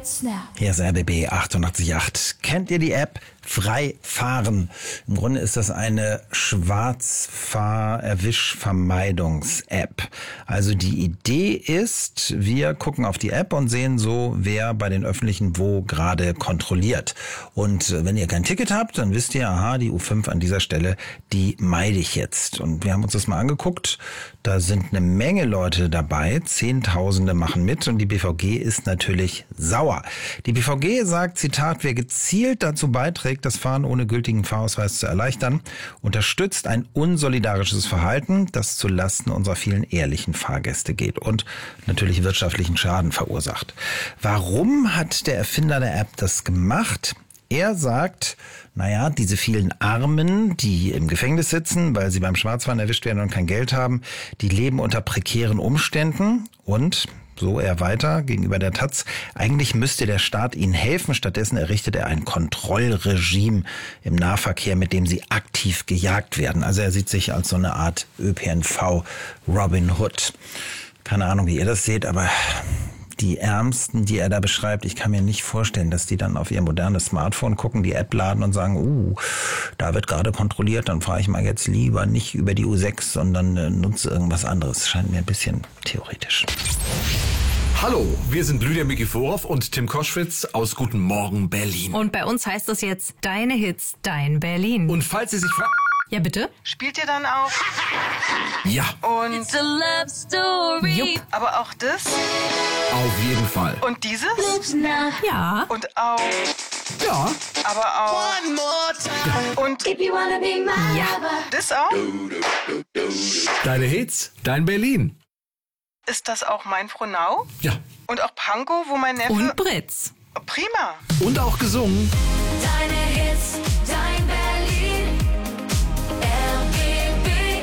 Snap. Hier ist RBB 88.8. Kennt ihr die App Freifahren? Im Grunde ist das eine Schwarzfahr-Erwischvermeidungs-App. Also die Idee ist, wir gucken auf die App und sehen so, wer bei den Öffentlichen wo gerade kontrolliert. Und wenn ihr kein Ticket habt, dann wisst ihr, aha, die U5 an dieser Stelle, die meide ich jetzt. Und wir haben uns das mal angeguckt. Da sind eine Menge Leute dabei. Zehntausende machen mit und die BVG ist natürlich sauer. Die BVG sagt, Zitat, wer gezielt dazu beiträgt, das Fahren ohne gültigen Fahrausweis zu erleichtern, unterstützt ein unsolidarisches Verhalten, das zulasten unserer vielen ehrlichen Fahrgäste geht und natürlich wirtschaftlichen Schaden verursacht. Warum hat der Erfinder der App das gemacht? Er sagt, naja, diese vielen Armen, die im Gefängnis sitzen, weil sie beim Schwarzfahren erwischt werden und kein Geld haben, die leben unter prekären Umständen und, so er weiter gegenüber der Taz, eigentlich müsste der Staat ihnen helfen. Stattdessen errichtet er ein Kontrollregime im Nahverkehr, mit dem sie aktiv gejagt werden. Also er sieht sich als so eine Art ÖPNV Robin Hood. Keine Ahnung, wie ihr das seht, aber die Ärmsten, die er da beschreibt, ich kann mir nicht vorstellen, dass die dann auf ihr modernes Smartphone gucken, die App laden und sagen, da wird gerade kontrolliert, dann fahre ich mal jetzt lieber nicht über die U6, sondern nutze irgendwas anderes. Scheint mir ein bisschen theoretisch. Hallo, wir sind Lydia Mikiforov und Tim Koschwitz aus Guten Morgen Berlin. Und bei uns heißt das jetzt Deine Hits, Dein Berlin. Und falls Sie sich fragen... Ja, bitte? Spielt ihr dann auch? Ja, Und It's a love story. Jupp. aber auch das? auf jeden Fall. Und dieses? Ja. Und auch. Ja, Aber auch. Und If you wanna be my lover. das auch? deine Hits, dein Berlin. Ist das auch mein Frohnau? Ja, Und auch Pankow, wo mein Neffe... Und Britz. Prima. und auch gesungen. Deine Hits, dein Berlin. RBB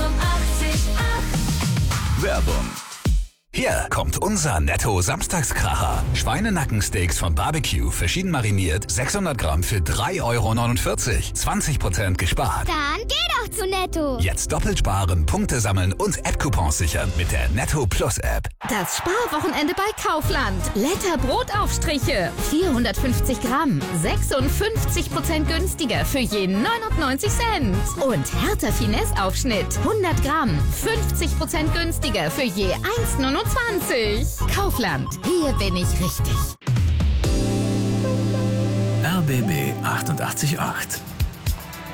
88.8. Werbung. Hier kommt unser Netto-Samstagskracher. Schweinenackensteaks von Barbecue, verschieden mariniert, 600 Gramm für 3,49 Euro. 20% gespart. Dann geh doch zu Netto. Jetzt doppelt sparen, Punkte sammeln und App-Coupons sichern mit der Netto Plus App. Das Sparwochenende bei Kaufland. Letter Brotaufstriche. 450 Gramm. 56% günstiger für je 99 Cent. Und Hertha Finesse Aufschnitt. 100 Gramm. 50% günstiger für je 1,29. Kaufland. Hier bin ich richtig. RBB 88.8.